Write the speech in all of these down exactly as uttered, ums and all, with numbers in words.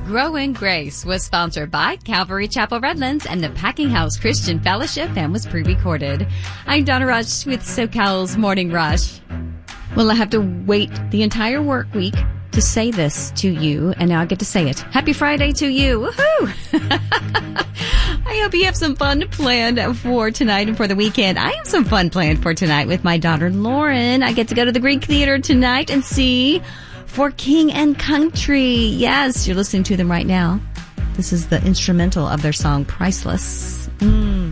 Growing Grace was sponsored by Calvary Chapel Redlands and the Packing House Christian Fellowship and was pre-recorded. I'm Donna Rush with SoCal's Morning Rush. Well, I have to wait the entire work week to say this to you, and now I get to say it. Happy Friday to you. Woohoo! I hope you have some fun planned for tonight and for the weekend. I have some fun planned for tonight with my daughter Lauren. I get to go to the Greek Theater tonight and see For King and Country. Yes, you're listening to them right now. This is the instrumental of their song Priceless. Mm.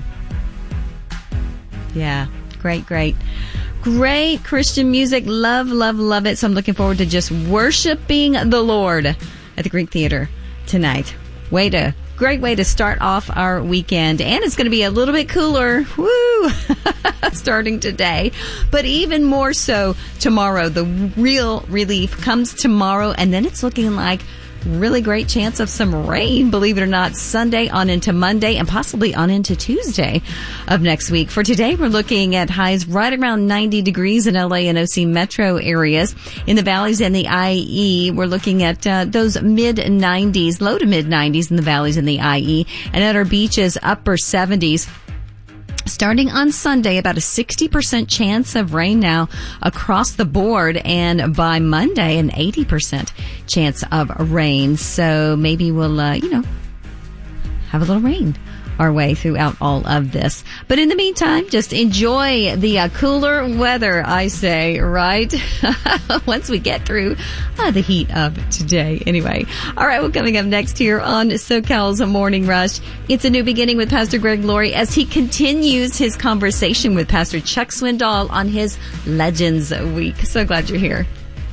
Yeah, great, great. Great Christian music. Love, love, love it. So I'm looking forward to just worshiping the Lord at the Greek Theater tonight. Way to, great way to start off our weekend. And it's going to be a little bit cooler. Woo! Starting today. But even more so tomorrow. The real relief comes tomorrow. And then it's looking like really great chance of some rain, believe it or not, Sunday on into Monday and possibly on into Tuesday of next week. For today, we're looking at highs right around ninety degrees in L A and O C metro areas. In the valleys and the I E, we're looking at uh, those mid nineties, low to mid nineties in the valleys and the I E. And at our beaches, upper seventies. Starting on Sunday, about a sixty percent chance of rain now across the board, and by Monday, an eighty percent chance of rain. So maybe we'll, uh, you know, have a little rain our way throughout all of this. But in the meantime, just enjoy the uh, cooler weather, I say, right? Once we get through uh, the heat of today. Anyway, all right, well, coming up next here on SoCal's Morning Rush, it's a new beginning with Pastor Greg Laurie as he continues his conversation with Pastor Chuck Swindoll on his Legends Week. So glad you're here.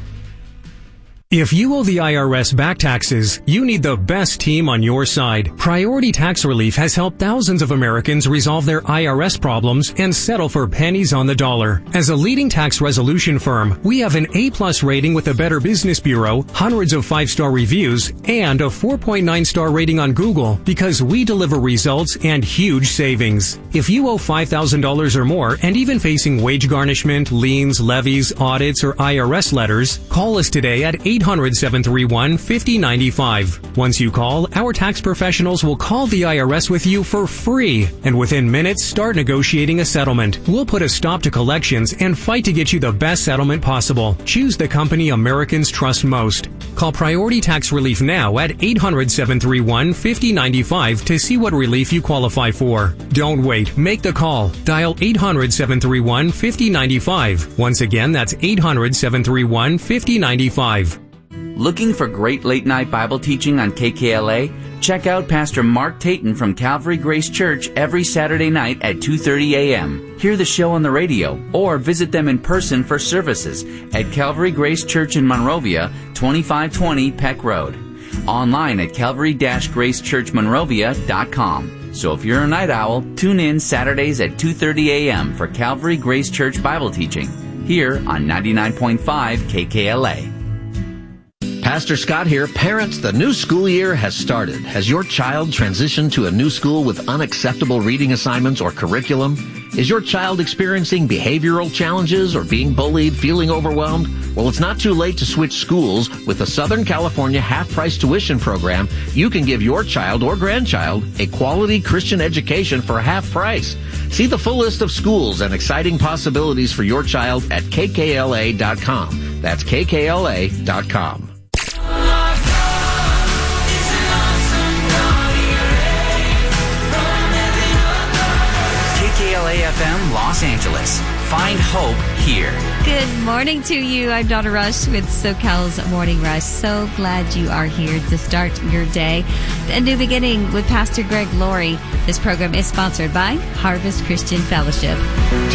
If you owe the I R S back taxes, you need the best team on your side. Priority Tax Relief has helped thousands of Americans resolve their I R S problems and settle for pennies on the dollar. As a leading tax resolution firm, we have an A-plus rating with the Better Business Bureau, hundreds of five-star reviews, and a four point nine star rating on Google because we deliver results and huge savings. If you owe five thousand dollars or more and even facing wage garnishment, liens, levies, audits, or I R S letters, call us today at eight hundred, seven three one, five oh nine five. Once you call, our tax professionals will call the I R S with you for free, and within minutes start negotiating a settlement. We'll put a stop to collections and fight to get you the best settlement possible. Choose the company Americans trust most. Call Priority Tax Relief now at eight hundred, seven three one, five oh nine five to see what relief you qualify for. Don't wait. Make the call. Dial eight hundred, seven three one, five oh nine five. Once again, that's eight hundred, seven three one, five oh nine five. Looking for great late-night Bible teaching on K K L A? Check out Pastor Mark Tayton from Calvary Grace Church every Saturday night at two thirty a.m. Hear the show on the radio or visit them in person for services at Calvary Grace Church in Monrovia, twenty-five twenty Peck Road. Online at calvary dash grace church monrovia dot com. So if you're a night owl, tune in Saturdays at two thirty a.m. for Calvary Grace Church Bible teaching here on ninety-nine point five K K L A. Pastor Scott here. Parents, the new school year has started. Has your child transitioned to a new school with unacceptable reading assignments or curriculum? Is your child experiencing behavioral challenges or being bullied, feeling overwhelmed? Well, it's not too late to switch schools. With the Southern California half-price tuition program, you can give your child or grandchild a quality Christian education for half price. See the full list of schools and exciting possibilities for your child at K K L A dot com. That's K K L A dot com. F M Los Angeles. Find hope here. Good morning to you. I'm Donna Rush with SoCal's Morning Rush. So glad you are here to start your day. A new beginning with Pastor Greg Laurie. This program is sponsored by Harvest Christian Fellowship.